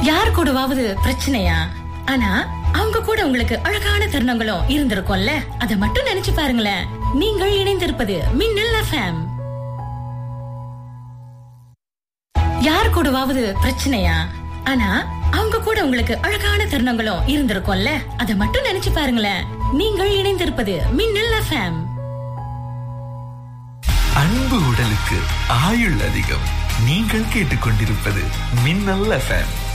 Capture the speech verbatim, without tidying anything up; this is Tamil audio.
யார் கூடவாவது பிரச்சனையா? ஆனா அவங்க கூட உங்களுக்கு அழகான தருணங்களும் இருந்திருக்கும்ல. அத மட்டும் நினைச்சு பாருங்களேன். நீங்கள் இணைந்திருப்பது மின்னல் எஃப்எம். யார் கூடவாவது பிரச்சனையா? ஆனா அவங்க கூட உங்களுக்கு அழகான தருணங்களும் இருந்திருக்கும்ல. அத மட்டும் நினைச்சு பாருங்களேன். நீங்கள் இணைந்திருப்பது மின்னல் எஃப்எம். அன்பு உடலுக்கு ஆயுள் அதிகம். நீங்கள் கேட்டுக்கொண்டிருப்பது மின்னல் எஃப்எம்.